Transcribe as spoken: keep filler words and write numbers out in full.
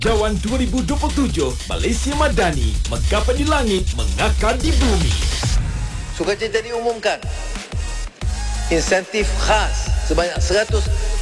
Jawan dua ribu dua puluh tujuh Malaysia Madani, menggapai di langit, mengakar di bumi. Sukacita diumumkan insentif khas sebanyak seratus